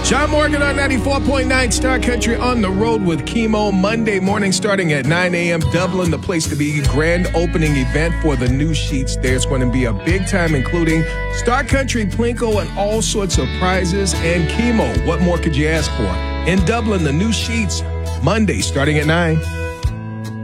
John Morgan on 94.9 Star Country on the road with Chemo. Monday morning starting at 9 a.m. Dublin, the place to be. Grand opening event for the new Sheets. There's going to be a big time, including Star Country, Plinko, and all sorts of prizes. And Chemo, what more could you ask for? In Dublin, the new Sheets, Monday starting at 9.